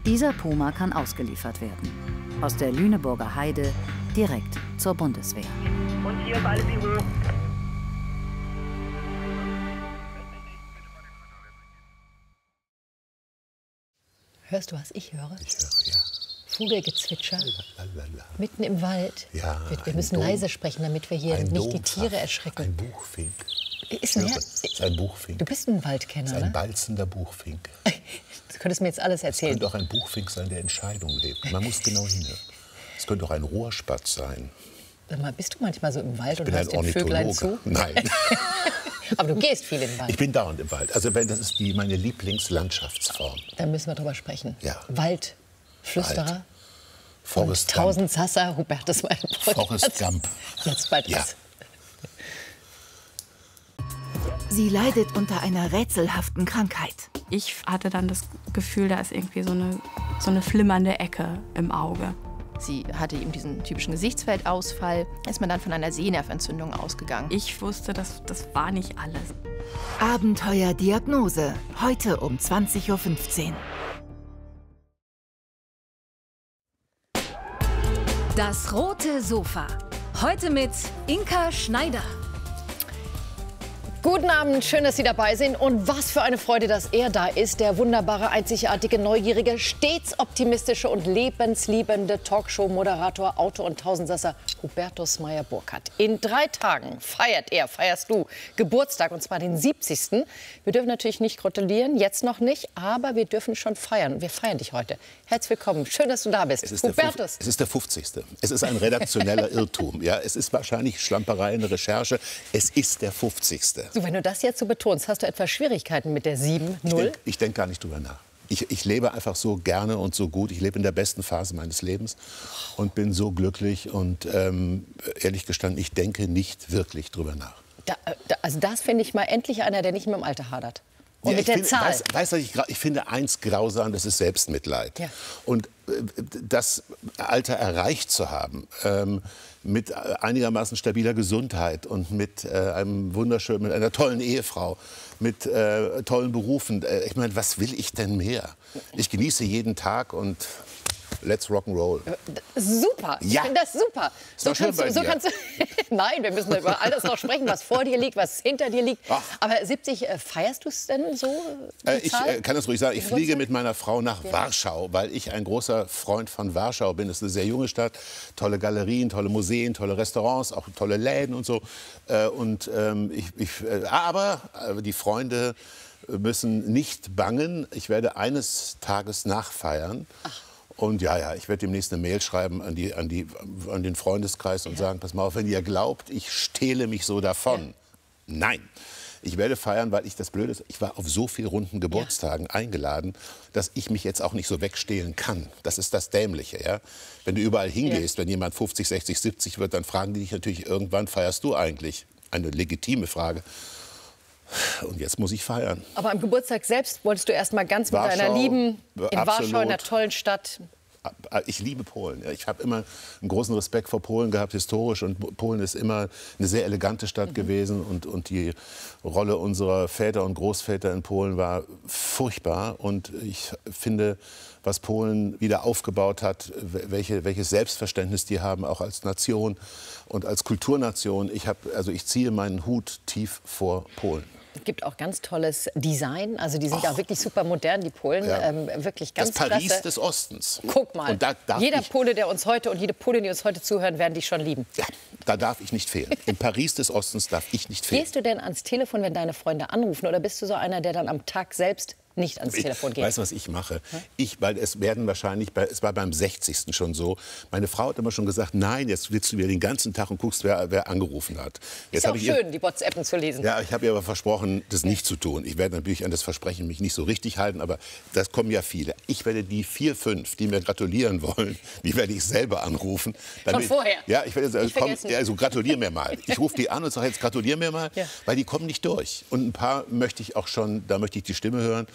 Dieser Puma kann ausgeliefert werden. Aus der Lüneburger Heide direkt zur Bundeswehr. Und hier fallen Sie hoch. Hörst du, was ich höre? Ich höre, ja. Vogelgezwitscher. Lalalala. Mitten im Wald. Ja, Wir müssen leise sprechen, damit wir hier nicht die Tiere erschrecken. Ein Buchfink. Ist ein Buchfink. Du bist ein Waldkenner, Ein ne? balzender Buchfink. Du könntest mir jetzt alles Es erzählen. könnte auch ein Buchfink sein, der Entscheidung lebt. Man muss genau hinhören. Es könnte auch ein Rohrspatz sein. Sag mal, bist du manchmal so im Wald und Ich bin hörst ein den Vöglein Ornithologe. zu? Nein. Aber du gehst viel im Wald. Ich bin dauernd im Wald. Also das ist meine Lieblingslandschaftsform. Da müssen wir drüber sprechen. Ja. Waldflüsterer. Wald. Forrest Und Gump. 1000 Sasser, Hubertus mein Forrest Gump. Jetzt bald Ja. was. Sie leidet unter einer rätselhaften Krankheit. Ich hatte dann das Gefühl, da ist irgendwie so eine flimmernde Ecke im Auge. Sie hatte eben diesen typischen Gesichtsfeldausfall. Ist man dann von einer Sehnerventzündung ausgegangen. Ich wusste, das war nicht alles. Abenteuerdiagnose. Heute um 20:15 Uhr. Das rote Sofa. Heute mit Inka Schneider. Guten Abend, schön, dass Sie dabei sind. Und was für eine Freude, dass er da ist. Der wunderbare, einzigartige, neugierige, stets optimistische und lebensliebende Talkshow-Moderator, Autor und Tausendsasser Hubertus Meyer-Burkhardt. In 3 Tagen feierst du Geburtstag, und zwar den 70. Wir dürfen natürlich nicht gratulieren, jetzt noch nicht, aber wir dürfen schon feiern. Wir feiern dich heute. Herzlich willkommen, schön, dass du da bist. Hubertus. Es ist der 50. Es ist ein redaktioneller Irrtum. Ja, es ist wahrscheinlich Schlamperei in der Recherche. Es ist der 50. So, wenn du das jetzt so betonst, hast du etwas Schwierigkeiten mit der 7-0? Ich denk gar nicht drüber nach. Ich lebe einfach so gerne und so gut. Ich lebe in der besten Phase meines Lebens und bin so glücklich. Und ehrlich gestanden, ich denke nicht wirklich drüber nach. Also das finde ich mal endlich einer, der nicht mit dem Alter hadert. Und mit der Zahl. Ich finde eins grausam, das ist Selbstmitleid. Ja. Und das Alter erreicht zu haben, mit einigermaßen stabiler Gesundheit und mit mit einer tollen Ehefrau, mit tollen Berufen. Ich meine, was will ich denn mehr? Ich genieße jeden Tag und let's rock'n'roll. Super, ich finde das super. So kannst du Nein, wir müssen über all das noch sprechen, was vor dir liegt, was hinter dir liegt. Ach. Aber 70, feierst du es denn so? Ich kann das ruhig sagen. Ich fliege mit meiner Frau nach Warschau, weil ich ein großer Freund von Warschau bin. Es ist eine sehr junge Stadt, tolle Galerien, tolle Museen, tolle Restaurants, auch tolle Läden und so. Aber die Freunde müssen nicht bangen. Ich werde eines Tages nachfeiern. Ach. Und ja, ich werde demnächst eine Mail schreiben an den Freundeskreis und sagen, pass mal auf, wenn ihr glaubt, ich stehle mich so davon. Ja. Nein, ich werde feiern, weil das Blöde ist, ich war auf so vielen runden Geburtstagen eingeladen, dass ich mich jetzt auch nicht so wegstehlen kann. Das ist das Dämliche, ja. Wenn du überall hingehst, wenn jemand 50, 60, 70 wird, dann fragen die dich natürlich irgendwann, feierst du eigentlich? Eine legitime Frage. Und jetzt muss ich feiern. Aber am Geburtstag selbst wolltest du erst mal ganz mit deiner Lieben in Warschau, in einer tollen Stadt. Ich liebe Polen. Ich habe immer einen großen Respekt vor Polen gehabt, historisch. Und Polen ist immer eine sehr elegante Stadt gewesen. Und die Rolle unserer Väter und Großväter in Polen war furchtbar. Und ich finde, was Polen wieder aufgebaut hat, welches Selbstverständnis die haben, auch als Nation und als Kulturnation. Ich ziehe meinen Hut tief vor Polen. Es gibt auch ganz tolles Design. Also die sind ja wirklich super modern, die Polen. Ja. Wirklich ganz klasse. Das Paris klasse. des Ostens. Guck mal, und jeder Pole, der uns heute und jede Polin, die uns heute zuhören, werden dich schon lieben. Ja, da darf ich nicht fehlen. Im Paris des Ostens darf ich nicht fehlen. Gehst du denn ans Telefon, wenn deine Freunde anrufen? Oder bist du so einer, der dann am Tag selbst nicht ans Telefon geht? Weißt du, was ich mache? Weil es war beim 60. schon so. Meine Frau hat immer schon gesagt, nein, jetzt willst du wieder den ganzen Tag und guckst, wer angerufen hat. Jetzt ist auch schön, die WhatsAppen zu lesen. Ja, ich habe ihr aber versprochen, das nicht zu tun. Ich werde natürlich an das Versprechen mich nicht so richtig halten, aber das kommen ja viele. Ich werde die 4, 5, die mir gratulieren wollen, die werde ich selber anrufen. Schon vorher? Ja, ich werde sagen, komm, also gratulier mir mal. Ich rufe die an und sage, jetzt gratulier mir mal, weil die kommen nicht durch. Und ein paar möchte ich auch schon, da möchte ich die Stimme hören.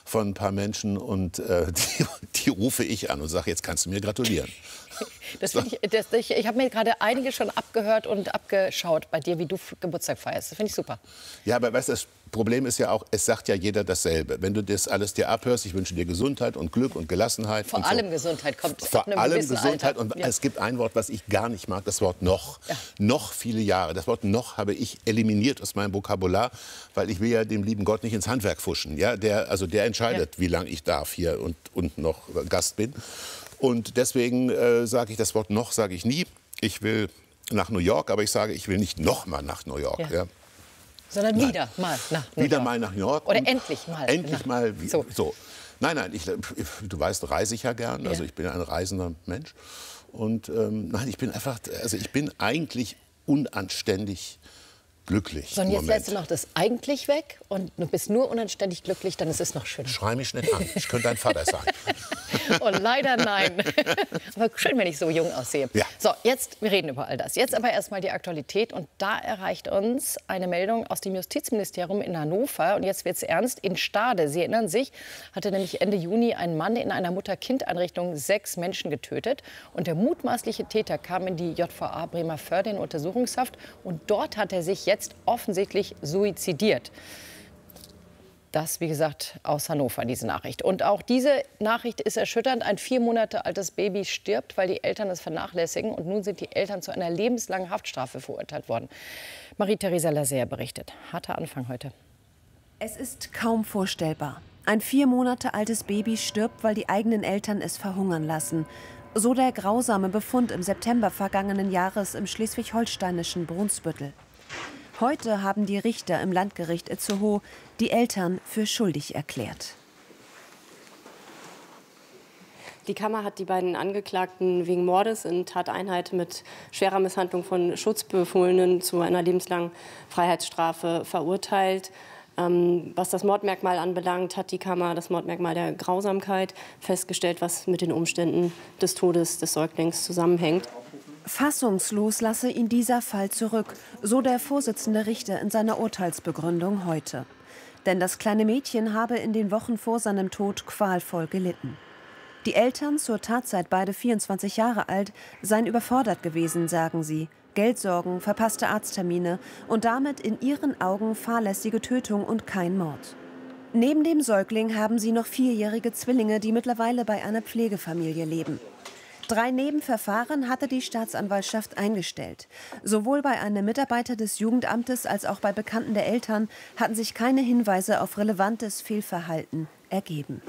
von ein paar Menschen und die rufe ich an und sage, jetzt kannst du mir gratulieren. Ich habe mir gerade einige schon abgehört und abgeschaut bei dir, wie du Geburtstag feierst. Das finde ich super. Ja, aber weißt du, das Problem ist ja auch, es sagt ja jeder dasselbe. Wenn du das alles dir abhörst, ich wünsche dir Gesundheit und Glück und Gelassenheit. Vor allem Gesundheit kommt vor allem Gesundheit. Alter. Und es gibt ein Wort, was ich gar nicht mag, das Wort noch. Ja. Noch viele Jahre. Das Wort noch habe ich eliminiert aus meinem Vokabular, weil ich will ja dem lieben Gott nicht ins Handwerk pfuschen. Ja? Der entscheidet, wie lange ich darf hier und noch Gast bin. Und deswegen sage ich das Wort noch, sage ich nie. Ich will nach New York, aber ich sage, ich will nicht noch mal nach New York. Ja. Sondern wieder mal nach New York. Wieder mal nach New York. Oder endlich mal. Endlich mal. So. Nein, du weißt, reise ich ja gern. Also ich bin ein reisender Mensch. Und nein, ich bin eigentlich unanständig glücklich. So, und jetzt lässt du noch das eigentlich weg und du bist nur unanständig glücklich, dann ist es noch schöner. Schrei mich nicht an, ich könnte dein Vater sein. Und leider nein. Aber schön, wenn ich so jung aussehe. Ja. So, wir reden über all das. Jetzt aber erstmal die Aktualität. Und da erreicht uns eine Meldung aus dem Justizministerium in Hannover. Und jetzt wird es ernst. In Stade, Sie erinnern sich, hatte nämlich Ende Juni ein Mann in einer Mutter-Kind-Einrichtung 6 Menschen getötet. Und der mutmaßliche Täter kam in die JVA Bremervörde in Untersuchungshaft. Und dort hat er sich jetzt offensichtlich suizidiert. Das, wie gesagt, aus Hannover, diese Nachricht. Und auch diese Nachricht ist erschütternd. Ein 4 Monate altes Baby stirbt, weil die Eltern es vernachlässigen. Und nun sind die Eltern zu einer lebenslangen Haftstrafe verurteilt worden. Marie-Theresa Laser berichtet. Harter Anfang heute. Es ist kaum vorstellbar. Ein 4 Monate altes Baby stirbt, weil die eigenen Eltern es verhungern lassen. So der grausame Befund im September vergangenen Jahres im schleswig-holsteinischen Brunsbüttel. Heute haben die Richter im Landgericht Itzehoe die Eltern für schuldig erklärt. Die Kammer hat die beiden Angeklagten wegen Mordes in Tateinheit mit schwerer Misshandlung von Schutzbefohlenen zu einer lebenslangen Freiheitsstrafe verurteilt. Was das Mordmerkmal anbelangt, hat die Kammer das Mordmerkmal der Grausamkeit festgestellt, was mit den Umständen des Todes des Säuglings zusammenhängt. Fassungslos lasse ihn dieser Fall zurück, so der Vorsitzende Richter in seiner Urteilsbegründung heute. Denn das kleine Mädchen habe in den Wochen vor seinem Tod qualvoll gelitten. Die Eltern, zur Tatzeit beide 24 Jahre alt, seien überfordert gewesen, sagen sie. Geldsorgen, verpasste Arzttermine und damit in ihren Augen fahrlässige Tötung und kein Mord. Neben dem Säugling haben sie noch 4-jährige Zwillinge, die mittlerweile bei einer Pflegefamilie leben. 3 Nebenverfahren hatte die Staatsanwaltschaft eingestellt. Sowohl bei einem Mitarbeiter des Jugendamtes als auch bei Bekannten der Eltern hatten sich keine Hinweise auf relevantes Fehlverhalten ergeben.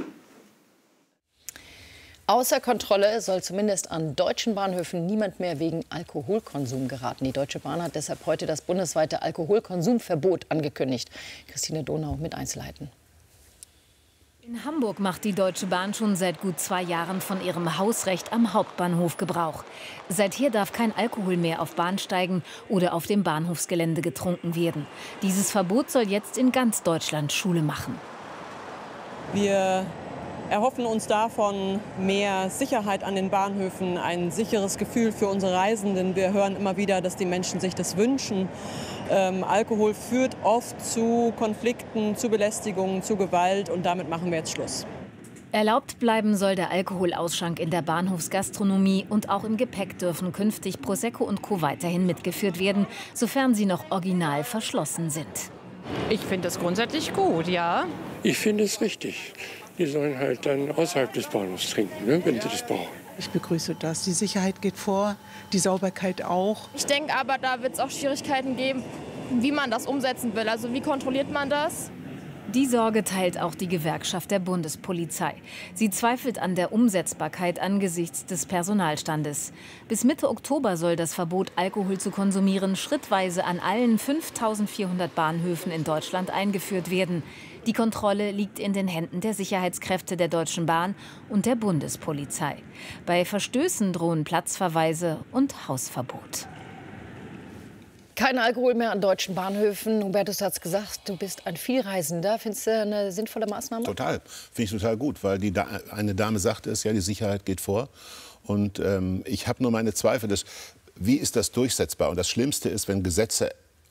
Außer Kontrolle soll zumindest an deutschen Bahnhöfen niemand mehr wegen Alkoholkonsum geraten. Die Deutsche Bahn hat deshalb heute das bundesweite Alkoholkonsumverbot angekündigt. Christine Donau mit Einzelheiten. In Hamburg macht die Deutsche Bahn schon seit gut 2 Jahren von ihrem Hausrecht am Hauptbahnhof Gebrauch. Seither darf kein Alkohol mehr auf Bahnsteigen oder auf dem Bahnhofsgelände getrunken werden. Dieses Verbot soll jetzt in ganz Deutschland Schule machen. Wir erhoffen uns davon mehr Sicherheit an den Bahnhöfen, ein sicheres Gefühl für unsere Reisenden. Wir hören immer wieder, dass die Menschen sich das wünschen. Alkohol führt oft zu Konflikten, zu Belästigungen, zu Gewalt und damit machen wir jetzt Schluss. Erlaubt bleiben soll der Alkoholausschank in der Bahnhofsgastronomie und auch im Gepäck dürfen künftig Prosecco und Co. weiterhin mitgeführt werden, sofern sie noch original verschlossen sind. Ich finde das grundsätzlich gut, ja. Ich finde es richtig. Die sollen halt dann außerhalb des Bahnhofs trinken, ne, wenn sie das brauchen. Ich begrüße das. Die Sicherheit geht vor, die Sauberkeit auch. Ich denke aber, da wird es auch Schwierigkeiten geben, wie man das umsetzen will. Also wie kontrolliert man das? Die Sorge teilt auch die Gewerkschaft der Bundespolizei. Sie zweifelt an der Umsetzbarkeit angesichts des Personalstandes. Bis Mitte Oktober soll das Verbot, Alkohol zu konsumieren, schrittweise an allen 5.400 Bahnhöfen in Deutschland eingeführt werden. Die Kontrolle liegt in den Händen der Sicherheitskräfte der Deutschen Bahn und der Bundespolizei. Bei Verstößen drohen Platzverweise und Hausverbot. Kein Alkohol mehr an deutschen Bahnhöfen. Hubertus hat es gesagt, du bist ein Vielreisender. Findest du eine sinnvolle Maßnahme? Total. Finde ich total gut, weil eine Dame sagte es, ja, die Sicherheit geht vor. Und ich habe nur meine Zweifel, wie ist das durchsetzbar? Und das Schlimmste ist, wenn Gesetze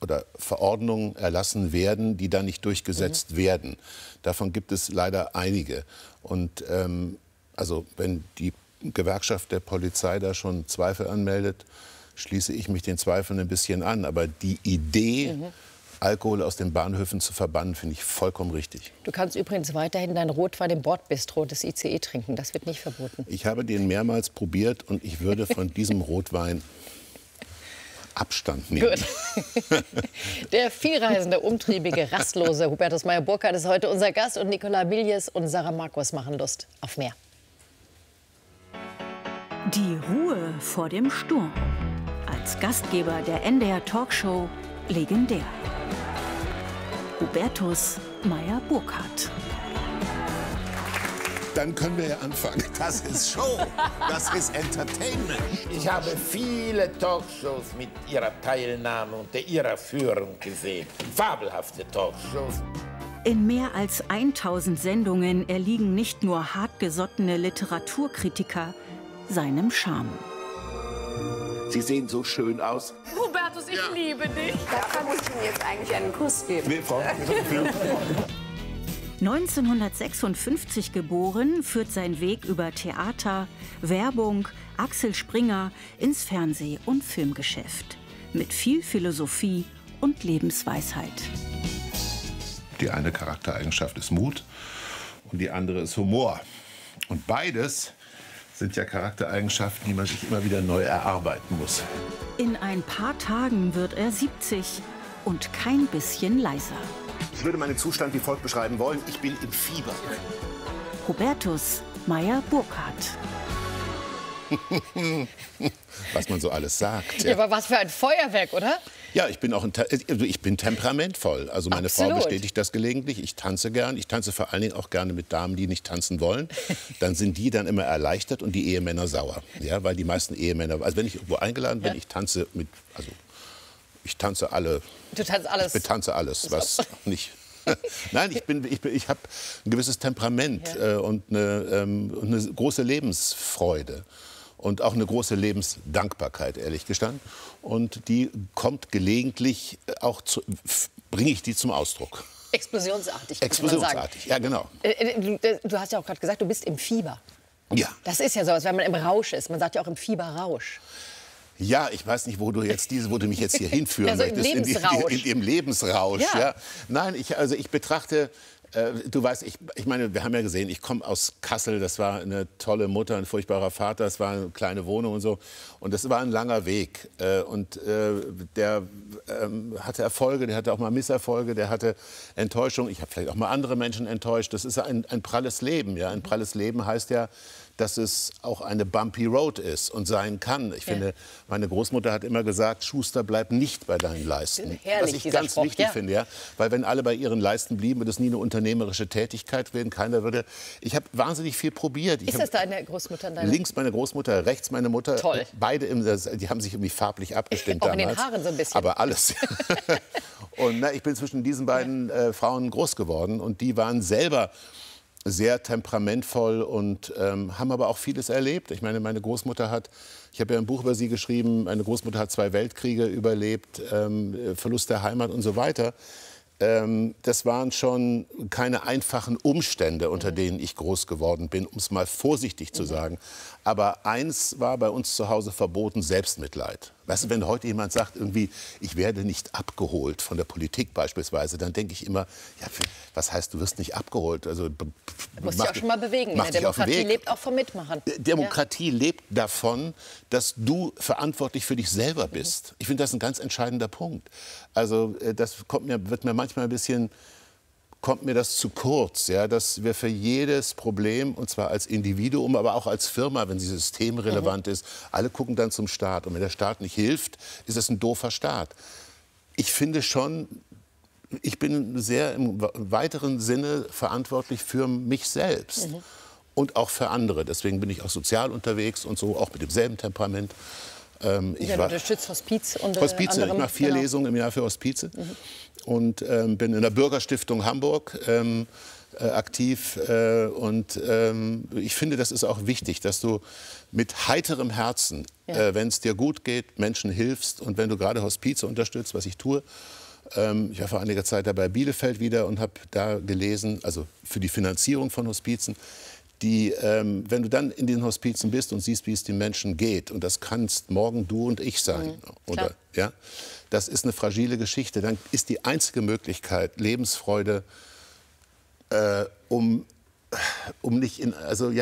oder Verordnungen erlassen werden, die dann nicht durchgesetzt werden. Davon gibt es leider einige. Und also wenn die Gewerkschaft der Polizei da schon Zweifel anmeldet, schließe ich mich den Zweifeln ein bisschen an. Aber die Idee, Alkohol aus den Bahnhöfen zu verbannen, finde ich vollkommen richtig. Du kannst übrigens weiterhin deinen Rotwein im Bordbistro des ICE trinken. Das wird nicht verboten. Ich habe den mehrmals probiert und ich würde von diesem Rotwein Abstand nehmen. Gut. Der vielreisende, umtriebige, rastlose Hubertus Meyer-Burkhardt ist heute unser Gast und Nicola Milius und Sarah Markus machen Lust auf mehr. Die Ruhe vor dem Sturm. Als Gastgeber der NDR Talkshow legendär. Hubertus Meyer-Burkhardt. Dann können wir ja anfangen. Das ist Show, das ist Entertainment. Ich habe viele Talkshows mit Ihrer Teilnahme und Ihrer Führung gesehen. Fabelhafte Talkshows. In mehr als 1000 Sendungen erliegen nicht nur hartgesottene Literaturkritiker seinem Charme. Sie sehen so schön aus. Hubertus, ich liebe dich. Da kann ich Ihnen jetzt eigentlich einen Kuss geben. Nee, Frau. 1956 geboren, führt sein Weg über Theater, Werbung, Axel Springer ins Fernseh- und Filmgeschäft. Mit viel Philosophie und Lebensweisheit. Die eine Charaktereigenschaft ist Mut und die andere ist Humor. Und beides sind ja Charaktereigenschaften, die man sich immer wieder neu erarbeiten muss. In ein paar Tagen wird er 70 und kein bisschen leiser. Ich würde meinen Zustand wie folgt beschreiben wollen. Ich bin im Fieber. Hubertus Meyer-Burkhardt. Was man so alles sagt. Ja, aber was für ein Feuerwerk, oder? Ja, ich bin temperamentvoll. Also meine Frau bestätigt das gelegentlich. Ich tanze gern. Ich tanze vor allen Dingen auch gerne mit Damen, die nicht tanzen wollen. Dann sind die dann immer erleichtert und die Ehemänner sauer. Ja, weil die meisten Ehemänner, also wenn ich irgendwo eingeladen bin, ich tanze mit, also ich tanze alle. Du tanzt alles? Ich betanze alles, was nicht. Nein, ich habe ein gewisses Temperament und eine große Lebensfreude. Und auch eine große Lebensdankbarkeit, ehrlich gestanden. Und die kommt gelegentlich auch, bringe ich die zum Ausdruck. Explosionsartig, Explosionsartig, ja genau. Du hast ja auch gerade gesagt, du bist im Fieber. Ja. Das ist ja sowas, wenn man im Rausch ist. Man sagt ja auch im Fieberrausch. Ja, ich weiß nicht, wo du mich jetzt hier hinführen also möchtest. Im Lebensrausch. Im Lebensrausch, ja. Nein, ich betrachte, du weißt, ich meine, wir haben ja gesehen, ich komme aus Kassel, das war eine tolle Mutter, ein furchtbarer Vater, es war eine kleine Wohnung und so. Und das war ein langer Weg. Und der hatte Erfolge, der hatte auch mal Misserfolge, der hatte Enttäuschung. Ich habe vielleicht auch mal andere Menschen enttäuscht. Das ist ein pralles Leben, ja. Ein pralles Leben heißt ja, dass es auch eine bumpy road ist und sein kann. Ich finde, meine Großmutter hat immer gesagt, Schuster, bleib nicht bei deinen Leisten. Herrlich, was ich ganz Spruch, wichtig finde, ja. Weil wenn alle bei ihren Leisten blieben, würde es nie eine unternehmerische Tätigkeit werden. Keiner würde. Ich habe wahnsinnig viel probiert. Ist das deine Großmutter? Links meine Großmutter, rechts meine Mutter. Toll. Beide, die haben sich irgendwie farblich abgestimmt auch damals. in den Haaren so ein bisschen. Aber alles. Und ich bin zwischen diesen beiden Frauen groß geworden und die waren selber sehr temperamentvoll und haben aber auch vieles erlebt. Ich meine, meine Großmutter hat, ich habe ja ein Buch über sie geschrieben, meine Großmutter hat 2 Weltkriege überlebt, Verlust der Heimat und so weiter. Das waren schon keine einfachen Umstände, unter denen ich groß geworden bin, um es mal vorsichtig zu sagen. Aber eins war bei uns zu Hause verboten, Selbstmitleid. Weißt du, wenn heute jemand sagt, irgendwie, ich werde nicht abgeholt von der Politik beispielsweise, dann denke ich immer, ja, was heißt, du wirst nicht abgeholt? Also, du musst dich auch schon mal bewegen. In der Demokratie lebt auch vom Mitmachen. Demokratie lebt davon, dass du verantwortlich für dich selber bist. Ich finde das ein ganz entscheidender Punkt. Also das wird mir manchmal ein bisschen, kommt mir das zu kurz, ja, dass wir für jedes Problem, und zwar als Individuum, aber auch als Firma, wenn sie systemrelevant ist, alle gucken dann zum Staat. Und wenn der Staat nicht hilft, ist es ein doofer Staat. Ich finde schon, ich bin sehr im weiteren Sinne verantwortlich für mich selbst und auch für andere. Deswegen bin ich auch sozial unterwegs und so, auch mit demselben Temperament. Du unterstützt Hospiz und Hospize. Ich mache 4 Lesungen im Jahr für Hospize und bin in der Bürgerstiftung Hamburg aktiv. Und ich finde, das ist auch wichtig, dass du mit heiterem Herzen, wenn es dir gut geht, Menschen hilfst. Und wenn du gerade Hospize unterstützt, was ich tue. Ich war vor einiger Zeit da bei Bielefeld wieder und habe da gelesen, also für die Finanzierung von Hospizen, wenn du dann in den Hospizen bist und siehst, wie es den Menschen geht, und das kannst morgen du und ich sein, oder, ja, das ist eine fragile Geschichte, dann ist die einzige Möglichkeit Lebensfreude, um nicht in, also ja,